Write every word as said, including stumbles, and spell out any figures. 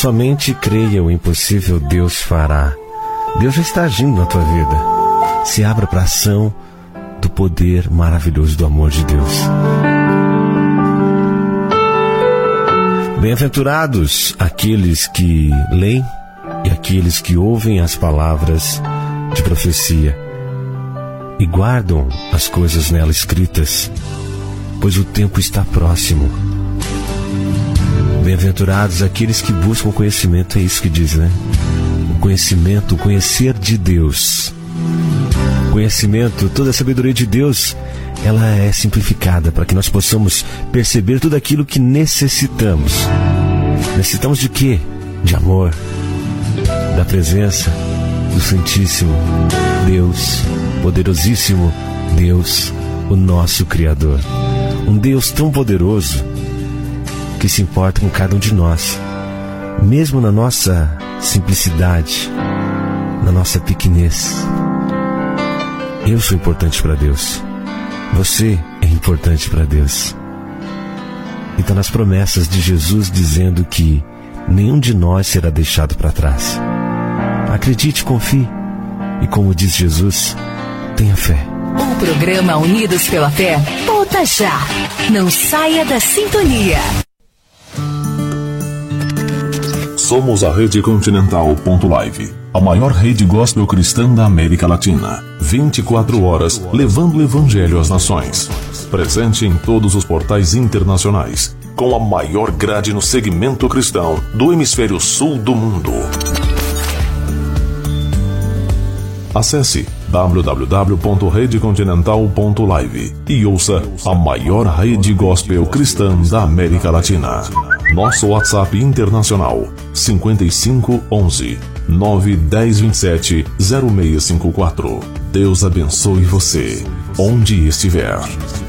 Somente creia, o impossível Deus fará. Deus já está agindo na tua vida. Se abra para a ação do poder maravilhoso do amor de Deus. Bem-aventurados aqueles que leem e aqueles que ouvem as palavras de profecia e guardam as coisas nela escritas, pois o tempo está próximo. Bem-aventurados aqueles que buscam conhecimento, é isso que diz, né? O conhecimento, o conhecer de Deus. Conhecimento, toda a sabedoria de Deus, ela é simplificada para que nós possamos perceber tudo aquilo que necessitamos. Necessitamos de quê? De amor, da presença do Santíssimo Deus, poderosíssimo Deus, o nosso Criador. Um Deus tão poderoso que se importa com cada um de nós, mesmo na nossa simplicidade, na nossa pequenez. Eu sou importante para Deus. Você é importante para Deus. E está nas promessas de Jesus dizendo que nenhum de nós será deixado para trás. Acredite, confie. E como diz Jesus, tenha fé. O programa Unidos pela Fé volta já. Não saia da sintonia. Somos a Rede Continental ponto live, a maior rede gospel cristã da América Latina. vinte e quatro horas levando o Evangelho às nações. Presente em todos os portais internacionais, com a maior grade no segmento cristão do hemisfério sul do mundo. Acesse w w w ponto rede continental ponto live e ouça a maior rede gospel cristã da América Latina. Nosso WhatsApp internacional cinco cinco um um nove um zero dois sete zero seis cinco quatro. Deus abençoe você, onde estiver.